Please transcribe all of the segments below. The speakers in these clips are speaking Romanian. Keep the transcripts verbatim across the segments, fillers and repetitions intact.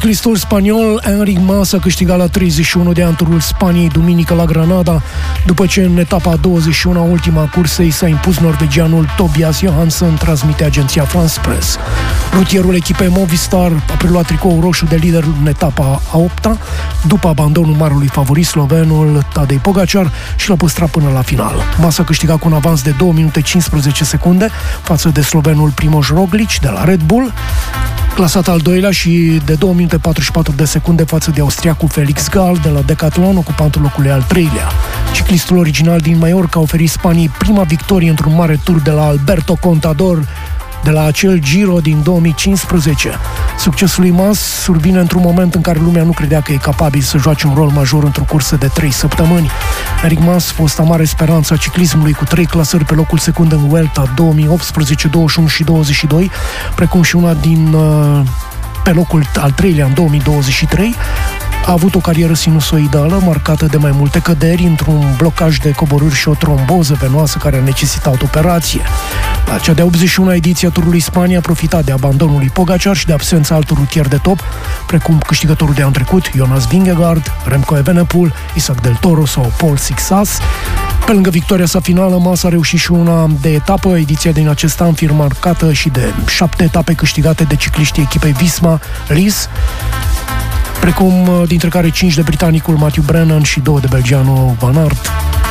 Ciclistul spaniol Enric Mas a câștigat la treizeci și unu de ani Turul Spaniei duminică la Granada, după ce în etapa douăzeci și unu, ultima cursei, s-a impus norvegianul Tobias Johansson, transmite agenția France Press. Rutierul echipei Movistar a preluat tricoul roșu de lider în etapa a opta, după abandonul marelui favorit slovenul Tadej Pogacar, și l-a păstrat până la final. Mas a câștigat cu un avans de două minute cincisprezece secunde față de slovenul Primož Roglič de la Red Bull, clasat al doilea, și de două minute patruzeci și patru de secunde față de austriacul Felix Gall de la Decathlon, ocupantul locului al treilea. Ciclistul original din Mallorca a oferit Spaniei prima victorie într-un mare tur de la Alberto Contador de la acel Giro din două mii cincisprezece. Succesul lui Mas survine într-un moment în care lumea nu credea că e capabil să joace un rol major într-o cursă de trei săptămâni. Enric Mas, fosta mare speranță a ciclismului, cu trei clasări pe locul secund în Vuelta două mii optsprezece, douăzeci și unu și douăzeci și doi, precum și una din pe locul al treilea în două mii douăzeci și trei, a avut o carieră sinusoidală marcată de mai multe căderi, într-un blocaj de coborâri și o tromboză venoasă care a necesitat operație. La cea de optzeci și unu ediție a Turului Spaniei a profitat de abandonul lui Pogacar și de absența altor rutieri de top, precum câștigătorul de an trecut, Jonas Vingegaard, Remco Evenepoel, Isaac Del Toro sau Paul Sixas. Pe lângă victoria sa finală, Mas a reușit și una de etapă, ediția din acest an fiind marcată și de șapte etape câștigate de cicliștii echipei Visma Lease, precum dintre care cinci de britanicul Matthew Brennan și două de belgianul Van Aert.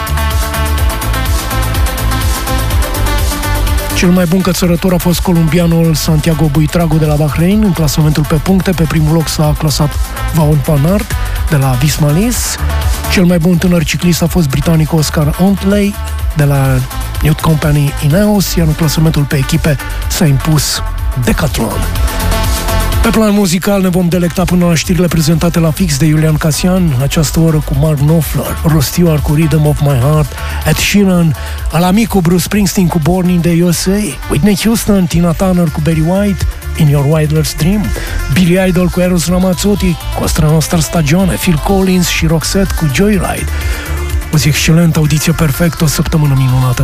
Cel mai bun cățărător a fost columbianul Santiago Buitrago de la Bahrain. În clasamentul pe puncte, pe primul loc s-a clasat Wout van Aert de la Visma Lease. Cel mai bun tânăr ciclist a fost britanicul Oscar Ontley de la New Company Ineos, iar în clasamentul pe echipe s-a impus Decathlon. Pe plan muzical ne vom delecta până la știrile prezentate la fix de Iulian Casian, această oră cu Mark Knopfler, Rod Stewart cu Rhythm of My Heart, Ed Sheeran, Alamico, Bruce Springsteen cu Born in the U S A, Whitney Houston, Tina Turner cu Barry White, In Your Wildest Dream, Billy Idol cu Eros Ramazzotti, Costa Nostra Stagione, Phil Collins și Roxette cu Joyride. O zi excelentă, audiție perfectă, o săptămână minunată.